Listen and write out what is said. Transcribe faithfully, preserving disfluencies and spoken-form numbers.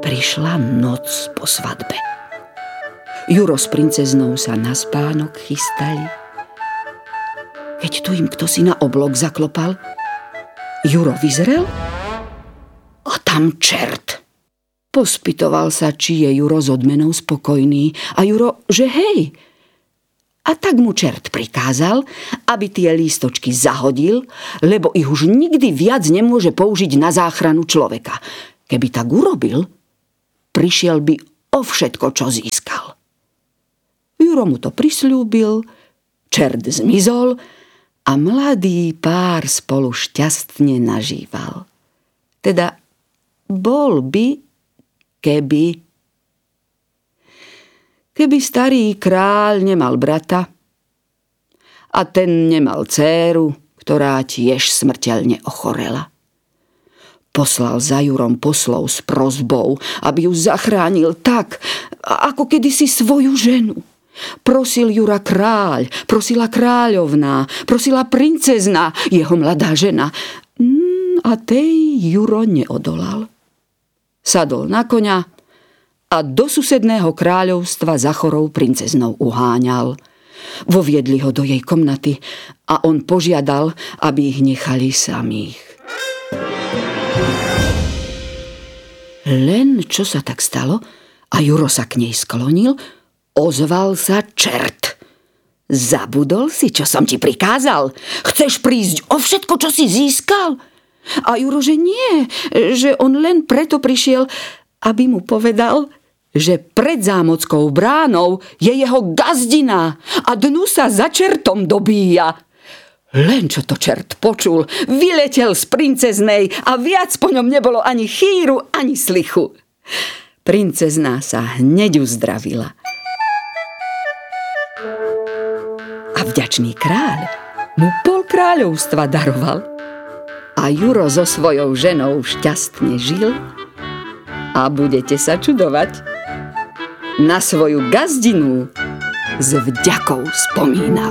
Prišla noc po svadbe. Juro s princeznou sa na spánok chystali, keď tu im kdosi na oblok zaklopal. Juro vyzrel a tam čert. Pospytoval sa, či je Juro s odmenou spokojný, a Juro, že hej. A tak mu čert prikázal, aby tie lístočky zahodil, lebo ich už nikdy viac nemôže použiť na záchranu človeka. Keby tak urobil, prišiel by o všetko, čo získal. Juro mu to prisľúbil, čert zmizol a mladý pár spolu šťastne nažíval. Teda bol by, keby... Keby starý kráľ nemal brata a ten nemal dcéru, ktorá tiež smrteľne ochorela. Poslal za Jurom poslov s prosbou, aby ju zachránil tak, ako kedysi svoju ženu. Prosil Jura kráľ, prosila kráľovná, prosila princezna, jeho mladá žena. A tej Juro neodolal. Sadol na koňa a do susedného kráľovstva za chorou princeznou uháňal. Voviedli ho do jej komnaty a on požiadal, aby ich nechali samých. Len čo sa tak stalo a Juro sa k nej sklonil, ozval sa čert. Zabudol si, čo som ti prikázal? Chceš prísť o všetko, čo si získal? A Juro, že nie, že on len preto prišiel, aby mu povedal, že pred zámockou bránou je jeho gazdina a dnu sa za čertom dobíja. Len čo to čert počul, vyletel z princeznej a viac po ňom nebolo ani chýru, ani slichu. Princezná sa hneď uzdravila. A vďačný kráľ mu pol kráľovstva daroval. A Juro so svojou ženou šťastne žil a budete sa čudovať. Na svoju gazdinu s vďakou spomínal.